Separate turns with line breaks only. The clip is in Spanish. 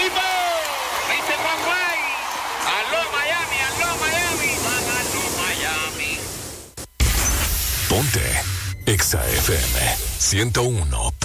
Dice Juan Guay. Aló Miami, aló Miami.
Ponte Exa FM 101.